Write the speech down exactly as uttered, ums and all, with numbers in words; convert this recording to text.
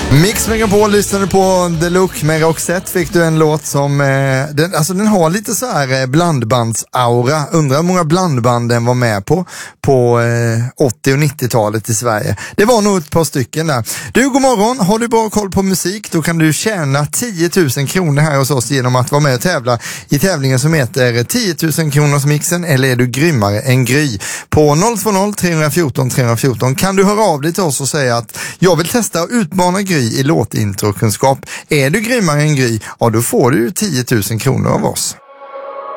Mix Megapol lyssnade på The Look med Roxette. Fick du en låt som, eh, den, alltså den har lite så här eh, blandbandsaura. Undrar hur många blandband den var med på på eh, åttio- och nittiotalet i Sverige. Det var nog ett par stycken där. Du, god morgon. Har du bra koll på musik, då kan du tjäna tio tusen kronor här hos oss genom att vara med och tävla i tävlingen som heter tio tusen kronors mixen, eller är du grymmare än Gry? På noll två noll, tre ett fyra, tre ett fyra kan du höra av dig till oss och säga att jag vill testa och utmana Gry i låtintrokunskap. Är du grymmare än Gry, ja då får du tio tusen kronor av oss.